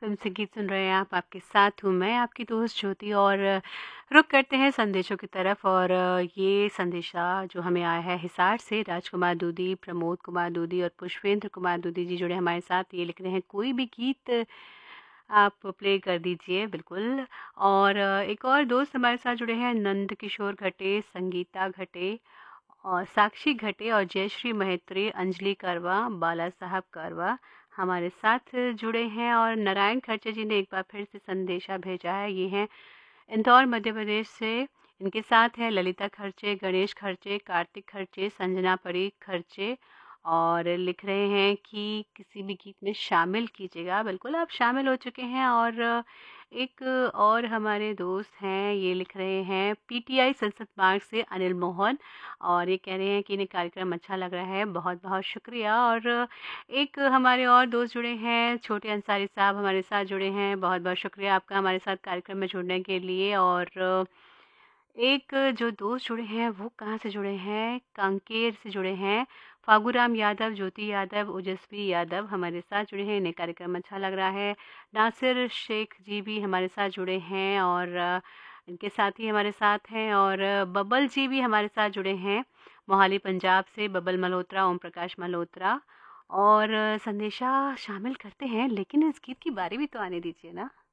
Film संगीत सुन रहे हैं आप, आपके साथ हूँ मैं, आपकी दोस्त ज्योति और रुख करते हैं संदेशों की तरफ और ये संदेशा जो हमें आया है हिसार से राजकुमार दूधी, प्रमोद कुमार दूधी और पुष्पेंद्र कुमार दूधी जी जुड़े हमारे साथ। ये लिख रहे हैं कोई भी गीत आप प्ले कर दीजिए, बिल्कुल। और एक और दोस्त हमारे साथ जुड़े हैं नंद किशोर घटे, संगीता घटे और साक्षी घटे और जयश्री महेत्री, अंजलि करवा, बाला साहब करवा हमारे साथ जुड़े हैं। और नारायण खर्चे जी ने एक बार फिर से संदेशा भेजा है। ये हैं इंदौर मध्य प्रदेश से। इनके साथ है ललिता खर्चे, गणेश खर्चे, कार्तिक खर्चे, संजना परी खर्चे और लिख रहे हैं कि किसी भी गीत में शामिल कीजिएगा। बिल्कुल आप शामिल हो चुके हैं। और एक और हमारे दोस्त हैं, ये लिख रहे हैं पीटीआई संसद मार्ग से अनिल मोहन और ये कह रहे हैं कि इन्हें कार्यक्रम अच्छा लग रहा है, बहुत बहुत शुक्रिया। और एक हमारे और दोस्त जुड़े हैं, छोटे अंसारी साहब हमारे साथ जुड़े हैं, बहुत बहुत शुक्रिया आपका हमारे साथ कार्यक्रम में जुड़ने के लिए। और एक जो दोस्त जुड़े हैं वो कहाँ से जुड़े हैं, कांकेर से जुड़े हैं, फागूराम यादव, ज्योति यादव, ओजस्वी यादव हमारे साथ जुड़े हैं, इन्हें कार्यक्रम अच्छा लग रहा है। नासिर शेख जी भी हमारे साथ जुड़े हैं और इनके साथी हमारे साथ हैं। और बबल जी भी हमारे साथ जुड़े हैं, मोहाली पंजाब से बबल मल्होत्रा, ओम प्रकाश मल्होत्रा। और संदेशा शामिल करते हैं, लेकिन इस गीत की बारी भी तो आने दीजिए ना।